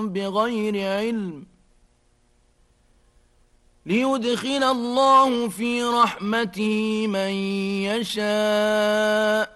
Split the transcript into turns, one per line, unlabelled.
بغير علم ليدخل الله في رحمته من يشاء